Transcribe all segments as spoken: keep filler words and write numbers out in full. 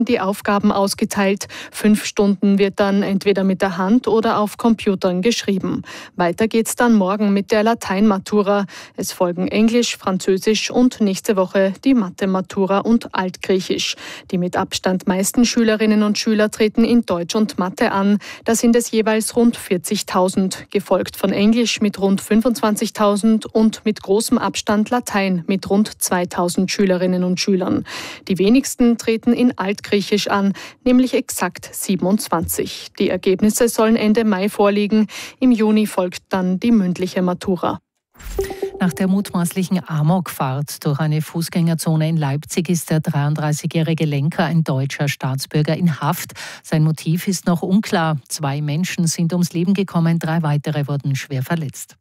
die Aufgaben ausgeteilt. Fünf Stunden wird dann entweder mit der Hand oder auf Computern geschrieben. Weiter geht's dann morgen mit der Lateinmatura. Es folgen Englisch, Französisch und nächste Woche die Mathe-Matura und Altgriechisch. Die mit Abstand meisten Schülerinnen und Schüler treten in Deutsch und Mathe an. Da sind es jeweils rund vierzigtausend, gefolgt von Englisch mit rund fünfundzwanzigtausend und mit großem Abstand Latein mit rund zweitausend Schülerinnen und Schülern. Die wenigsten treten in Altgriechisch an, nämlich exakt siebenundzwanzig. Die Ergebnisse sollen Ende Mai vorliegen. Im Juni folgt dann die mündliche Matura. Nach der mutmaßlichen Amokfahrt durch eine Fußgängerzone in Leipzig ist der dreiunddreißigjährige Lenker ein deutscher Staatsbürger in Haft. Sein Motiv ist noch unklar. Zwei Menschen sind ums Leben gekommen, drei weitere wurden schwer verletzt.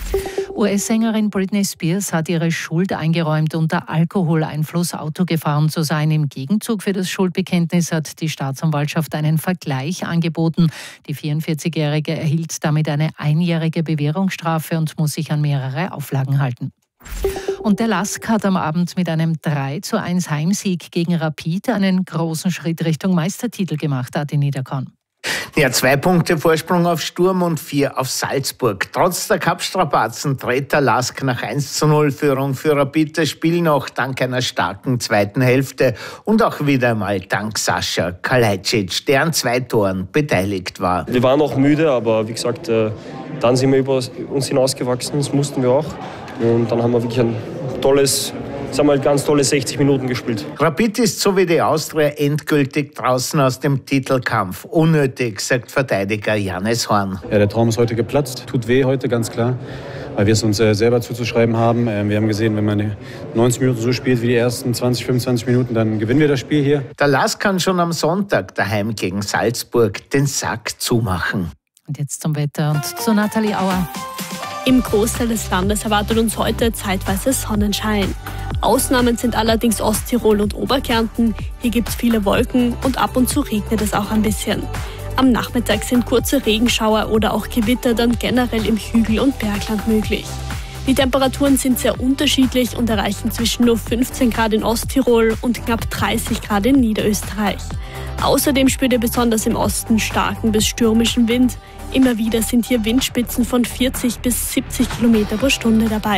U S-Sängerin Britney Spears hat ihre Schuld eingeräumt, unter Alkoholeinfluss Auto gefahren zu sein. Im Gegenzug für das Schuldbekenntnis hat die Staatsanwaltschaft einen Vergleich angeboten. Die vierundvierzigjährige erhielt damit eine einjährige Bewährungsstrafe und muss sich an mehrere Auflagen halten. Und der Lask hat am Abend mit einem drei zu eins Heimsieg gegen Rapid einen großen Schritt Richtung Meistertitel gemacht, Adi Niederkorn. Ja, zwei Punkte Vorsprung auf Sturm und vier auf Salzburg. Trotz der Cup-Strapazen dreht der Lask nach eins zu null Führung für Rapid das Spiel noch dank einer starken zweiten Hälfte und auch wieder einmal dank Sascha Kalajdzic, der an zwei Toren beteiligt war. Wir waren auch müde, aber wie gesagt, dann sind wir über uns hinausgewachsen, das mussten wir auch. Und dann haben wir wirklich ein tolles Jetzt haben wir ganz tolle sechzig Minuten gespielt. Rapid ist so wie die Austria endgültig draußen aus dem Titelkampf. Unnötig, sagt Verteidiger Janis Horn. Ja, der Traum ist heute geplatzt. Tut weh heute, ganz klar. Weil wir es uns äh, selber zuzuschreiben haben. Ähm, wir haben gesehen, wenn man neunzig Minuten so spielt wie die ersten zwanzig, fünfundzwanzig Minuten, dann gewinnen wir das Spiel hier. Der Lask kann schon am Sonntag daheim gegen Salzburg den Sack zumachen. Und jetzt zum Wetter und zu Nathalie Auer. Im Großteil des Landes erwartet uns heute zeitweise Sonnenschein. Ausnahmen sind allerdings Osttirol und Oberkärnten. Hier gibt es viele Wolken und ab und zu regnet es auch ein bisschen. Am Nachmittag sind kurze Regenschauer oder auch Gewitter dann generell im Hügel- und Bergland möglich. Die Temperaturen sind sehr unterschiedlich und erreichen zwischen nur fünfzehn Grad in Osttirol und knapp dreißig Grad in Niederösterreich. Außerdem spürt ihr besonders im Osten starken bis stürmischen Wind. Immer wieder sind hier Windspitzen von vierzig bis siebzig Kilometer pro Stunde dabei.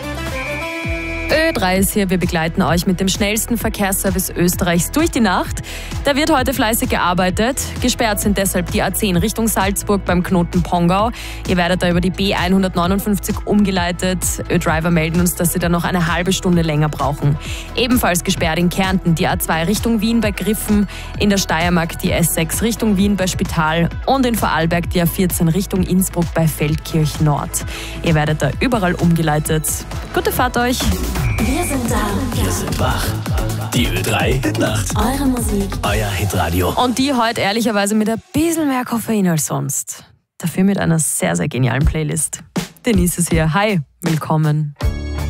Ö drei ist hier, wir begleiten euch mit dem schnellsten Verkehrsservice Österreichs durch die Nacht. Da wird heute fleißig gearbeitet. Gesperrt sind deshalb die A zehn Richtung Salzburg beim Knoten Pongau. Ihr werdet da über die B hundertneunundfünfzig umgeleitet. Ö-Driver melden uns, dass sie da noch eine halbe Stunde länger brauchen. Ebenfalls gesperrt in Kärnten die A zwei Richtung Wien bei Griffen, in der Steiermark die S sechs Richtung Wien bei Spital und in Vorarlberg die A vierzehn Richtung Innsbruck bei Feldkirch Nord. Ihr werdet da überall umgeleitet. Gute Fahrt euch! Wir sind da. Wir sind wach. Die Ö drei Nacht. Eure Musik. Euer Hitradio. Und die heute ehrlicherweise mit ein bisschen mehr Koffein als sonst. Dafür mit einer sehr, sehr genialen Playlist. Denise ist hier. Hi, willkommen.